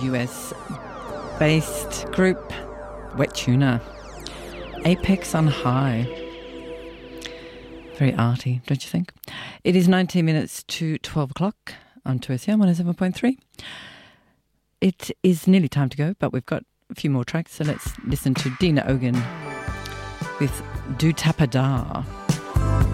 US-based group, Wet Tuna. Apex on High. Very arty, don't you think? It is 19 minutes to 12 o'clock on 2SER 107.3. It is nearly time to go, but we've got a few more tracks, so let's listen to Dina Ogan with Du Tapadar.